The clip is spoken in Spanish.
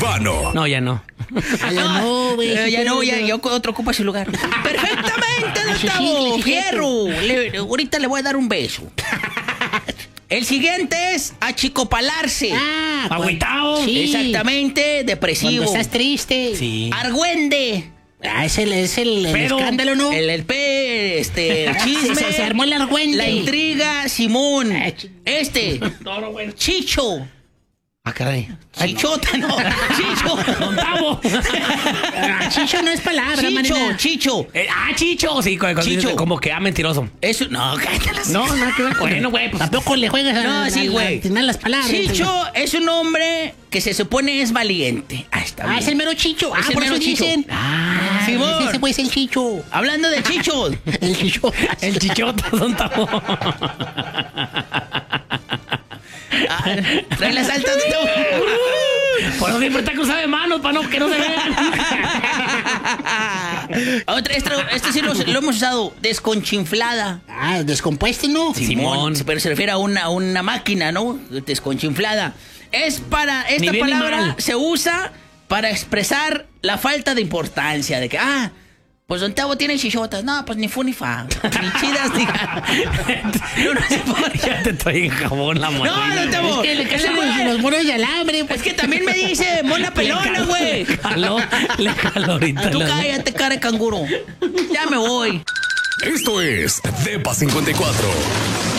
urbano. No, ya no. Ya otro ocupa su lugar. Perfectamente, don Tavo. Fierro. Ahorita le voy a dar un beso. El siguiente es achicopalarse. Agüitao. Sí. Exactamente, depresivo. Cuando estás triste. Sí. Argüende. Es el escándalo, ¿no? El chisme. Se armó el argüende. La intriga, Simón. No, bueno. Chicho. Caray. Chichota, no. Chicho. Don Tavo. Chicho no es palabra, manera. Chicho. Chicho. Sí, Chicho. como que mentiroso. Eso, no, cállate. No, nada que ver. Bueno, güey, pues Tampoco le juegas a las palabras. Chicho es un hombre que se supone es valiente. Está bien. Es el mero Chicho. Es el por mero eso Chicho. dicen. Simón. Ese pues es el Chicho. Hablando de Chicho. El Chicho. el chichota, Don Tavo. Trae las altas. Por eso siempre está cruzado de manos, para que no se vean. Esto sí lo hemos usado. Desconchinflada. Descompuesto, ¿no? Simón. Pero se refiere a una máquina, ¿no? Desconchinflada. Esta Ni bien ni palabra mal. se usa para expresar la falta de importancia. De que, pues Don Tavo tiene chichotas. No, pues ni fu ni fa. Ni chidas, ni... No se puede. Ya te estoy en jabón la mano. No, Don Tavo. Es que le caen los monos de alambre. Es que también me dice mona pelona, güey. Le jaló ahorita. Tú cállate, cara de canguro. Ya me voy. Esto es Depa 54.